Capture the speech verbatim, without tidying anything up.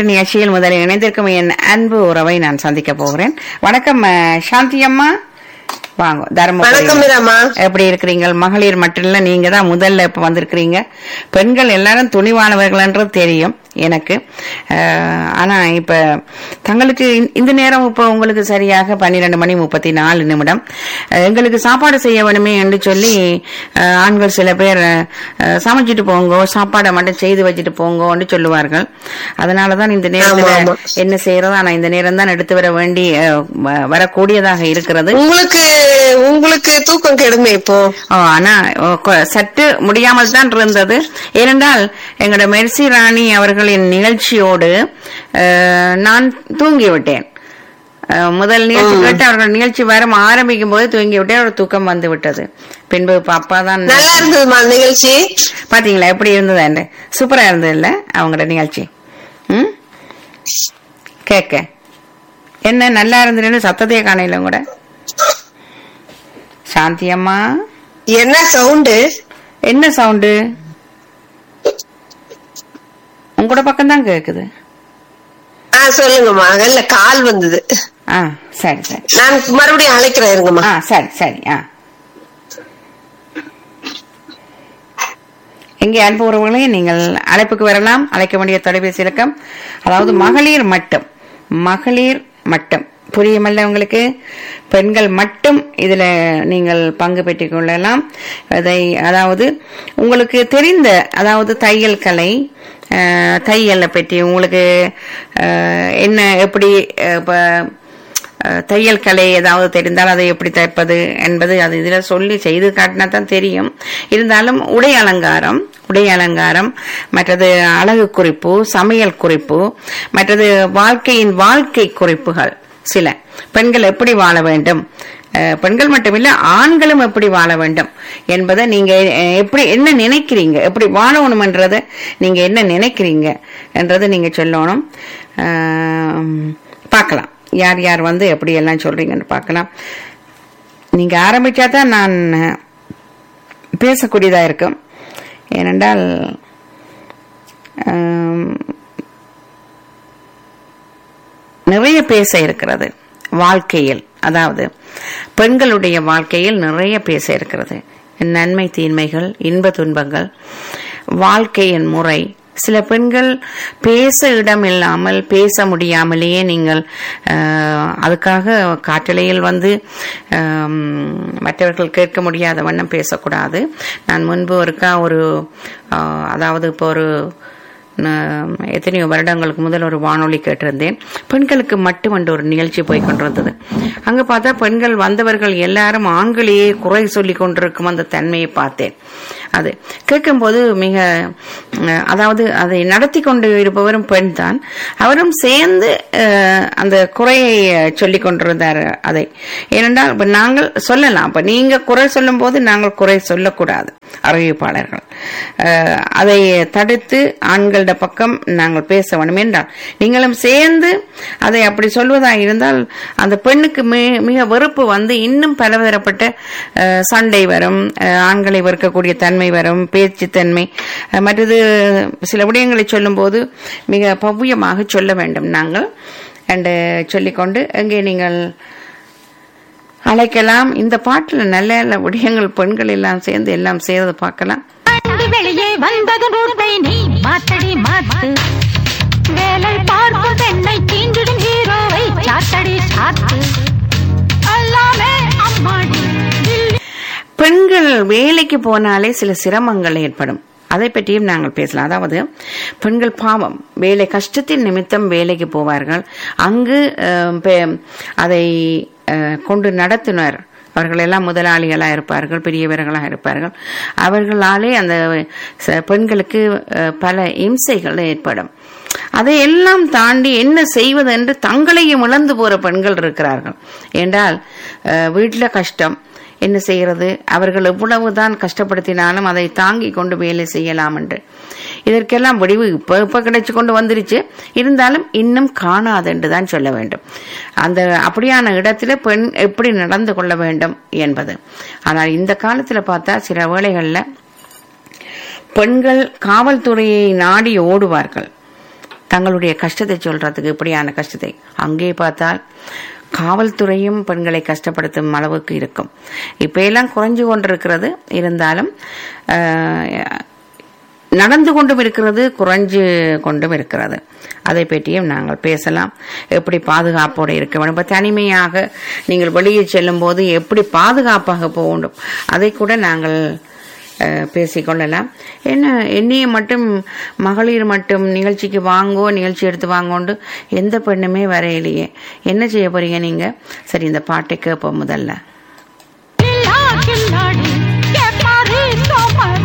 பாட்டு நிகழ்ச்சியில் முதலில் இணைந்திருக்கும் என் அன்பு உறவை நான் சந்திக்க போகிறேன். வணக்கம் சாந்தி அம்மா, வாங்க. தர்மபுரி எப்படி இருக்கிறீங்க? மகளிர் மட்டும் இல்ல, நீங்க தான் முதல்ல இப்ப வந்திருக்கிறீங்க. பெண்கள் எல்லாரும் துணிவானவர்கள்ன்றது தெரியும் எனக்கு. ஆனா இப்ப தங்களுக்கு இந்த நேரம் இப்ப உங்களுக்கு சரியாக பன்னிரண்டு மணி முப்பத்தி நாலு நிமிடம். எங்களுக்கு சாப்பாடு செய்ய வேணுமே என்று சொல்லி ஆண்கள் சில பேர் சமைச்சிட்டு போங்கோ, சாப்பாடை மட்டும் செய்து வச்சுட்டு போங்கோன்னு சொல்லுவார்கள். அதனாலதான் இந்த நேரத்துல என்ன செய்யறதோ ஆனா இந்த நேரம் தான் எடுத்து வர வேண்டி வரக்கூடியதாக இருக்கிறது. உங்களுக்கு உங்களுக்கு தூக்கம் கெடுமே இப்போ. ஆனா சற்று முடியாமல் தான் இருந்தது. ஏனென்றால் எங்களோட மெர்சி ராணி அவர்களின் நிகழ்ச்சியோடு நான் தூங்கிவிட்டேன். முதல் நிகழ்ச்சி கேட்டு அவர்கள் நிகழ்ச்சி வர ஆரம்பிக்கும் போது தூங்கி விட்டேன். ஒரு தூக்கம் வந்து விட்டது. பின்பு பாப்பா தான் நல்லா இருந்ததுமா நிகழ்ச்சி. பாத்தீங்களா எப்படி இருந்தது? சூப்பரா இருந்தது இல்ல அவங்களோட நிகழ்ச்சி? ம் கேக்க என்ன நல்லா இருந்ததுன்னு சத்தத்தையே காணையில கூட. சாந்தி அம்மா, என்ன சவுண்டு? என்ன சவுண்டு? உங்களோட பக்கம் தான் கேக்குது. சொல்லுங்கம்மா. இல்ல கால் வந்தது. ஆ சரி சரி, நான் மறுபடியும் அழைக்கிறேன் இருங்கம்மா. ஆ சரி சரி. ஆ எங்கே அன்பு உறவுகளே, நீங்கள் அழைப்புக்கு வரலாம். அழைக்க வேண்டிய தொலைபேசி இலக்கம், அதாவது மகளிர் மட்டும், மகளிர் மட்டும் புரியுமல்ல உங்களுக்கு? பெண்கள் மட்டும் இதுல நீங்கள் பங்கு பெற்றுக் கொள்ளலாம். அதை அதாவது உங்களுக்கு தெரிந்த, அதாவது தையல் கலை, தையலை பற்றி உங்களுக்கு என்ன எப்படி தையல் கலை ஏதாவது தெரிந்தால் அதை எப்படி தைப்பது என்பது அது இதுல சொல்லி செய்து காட்டினா தான் தெரியும். இருந்தாலும் உடை அலங்காரம், உடை அலங்காரம், மற்றது அழகு குறிப்பு, சமையல் குறிப்பு, மற்றது வாழ்க்கையின் வாழ்க்கை குறிப்புகள், சில பெண்கள் எப்படி வாழ வேண்டும், பெண்கள் மட்டுமில்ல ஆண்களும் எப்படி வாழ வேண்டும் என்பதை நீங்க எப்படி என்ன நினைக்கிறீங்க, எப்படி வாழணும்ன்றத நீங்க என்ன நினைக்கிறீங்க என்றதை நீங்க சொல்லணும். பார்க்கலாம் யார் யார் வந்து எப்படி எல்லாம் சொல்றீங்கன்னு பார்க்கலாம். நீங்க ஆரம்பிச்சாதான் நான் பேசக்கூடியதா இருக்கும். ஏனென்றால் நிறைய பேச இருக்கிறது வாழ்க்கையில், அதாவது பெண்களுடைய வாழ்க்கையில் நிறைய பேச இருக்கிறது. நன்மை தீன்மைகள், இன்ப துன்பங்கள், வாழ்க்கையின் முறை. சில பெண்கள் பேச இடம் இல்லாமல், பேச முடியாமலேயே நீங்கள் அதுக்காக காற்றலையில் வந்து மற்றவர்கள் கேட்க முடியாத வண்ணம் பேசக்கூடாது. நான் முன்பு ஒருக்கா ஒரு அதாவது இப்போ ஒரு எத்தனையோ வருடங்களுக்கு முதல் ஒரு வானொலி கேட்டிருந்தேன். பெண்களுக்கு மட்டும் ஒரு நிகழ்ச்சி போய் கொண்டிருந்தது. அங்க பார்த்தா பெண்கள் வந்தவர்கள் எல்லாரும் ஆண்களையே குறை சொல்லி கொண்டிருக்கும் அந்த தன்மையை பார்த்தேன். அது கேட்கும் போது மிக, அதாவது அதை நடத்தி கொண்டு இருப்பவரும் பெண் தான், அவரும் சேர்ந்து அந்த குறையை சொல்லி கொண்டிருந்தார். அதை ஏனென்றால் இப்ப நாங்கள் சொல்லலாம், இப்ப நீங்க குறை சொல்லும் போது நாங்கள் குறை சொல்லக்கூடாது அறிவிப்பாளர்கள். அதை தடுத்து ஆண்களிட பக்கம் நாங்கள் பேச வேண்டும் என்றால் நீங்களும் சேர்ந்து அதை அப்படி சொல்வதாக இருந்தால் அந்த பெண்ணுக்கு மிக வெறுப்பு வந்து இன்னும் பலதரப்பட்ட சண்டை வரும், ஆண்களை வெறுக்கக்கூடிய தன்மை வரும், பேச்சு தன்மை. மற்றது சில விடயங்களை சொல்லும் போது மிக பவ்யமாக சொல்ல வேண்டும் நாங்கள் என்று சொல்லிக்கொண்டு எங்கே நீங்கள் அழைக்கலாம். இந்த பாட்டுல நல்ல நல்ல விடயங்கள் பெண்கள் எல்லாம் சேர்ந்து எல்லாம் சேர்ந்து பார்க்கலாம். வெளியே வந்தது ரூட்டை நீ மாத்தடி மாத்து, வேலை பார்க்கும் பெண்ணை தீண்டிடும் ஹீரோவை சாத்தடி சாத்து, எல்லாமே அம்மாடி. பெண்கள் வேலைக்கு போனாலே சில சிரமங்கள் ஏற்படும், அதை பற்றியும் நாங்கள் பேசலாம். அதாவது பெண்கள் பாவம் வேலை கஷ்டத்தின் நிமித்தம் வேலைக்கு போவார்கள். அங்கு அதை கொண்டு நடத்துனர் அவர்கள் எல்லாம் முதலாளிகளாக இருப்பார்கள், பெரியவர்களாக இருப்பார்கள். அவர்களாலே அந்த பெண்களுக்கு பல இம்சைகள் ஏற்படும். அதையெல்லாம் தாண்டி என்ன செய்வது என்று தங்களையும் இழந்து போற பெண்கள் இருக்கிறார்கள். என்றால் வீட்டுல கஷ்டம் என்ன செய்கிறது, அவர்கள் எவ்வளவுதான் கஷ்டப்படுத்தினாலும் அதை தாங்கி கொண்டு வேலை செய்யலாம் என்று. இதற்கெல்லாம் முடிவு இப்ப இப்ப கிடைச்சு கொண்டு வந்துருச்சு. இருந்தாலும் இன்னும் காணாது என்றுதான் சொல்ல வேண்டும். அந்த அப்படியான இடத்துல பெண் எப்படி நடந்து கொள்ள வேண்டும் என்பது. ஆனால் இந்த காலத்துல பார்த்தா சில வேளைகள்ல பெண்கள் காவல்துறையை நாடி ஓடுவார்கள். தங்களுடைய கஷ்டத்தை சொல்றதுக்கு, இப்படியான கஷ்டத்தை. அங்கே பார்த்தால் காவல்துறையும் பெண்களை கஷ்டப்படுத்தும் அளவுக்கு இருக்கும். இப்ப எல்லாம் குறைஞ்சு கொண்டிருக்கிறது. இருந்தாலும் நடந்து கொண்டும் இருக்கிறது, குறைஞ்சு கொண்டும் இருக்கிறது. அதை பற்றியும் நாங்கள் பேசலாம். எப்படி பாதுகாப்போடு இருக்க வேண்டும், இப்ப தனிமையாக நீங்கள் வெளியே செல்லும் போது எப்படி பாதுகாப்பாக போக வேண்டும், அதை கூட நாங்கள் பேசிக்கொள்ளலாம். என்ன என்னைய மட்டும் மகளிர் மட்டும் நிகழ்ச்சிக்கு வாங்கோ, நிகழ்ச்சி எடுத்து வாங்கோண்டு எந்த பெண்ணுமே வரையிலையே. என்ன செய்ய போறீங்க நீங்க? சரி, இந்த பாட்டை கேட்போம் முதல்ல.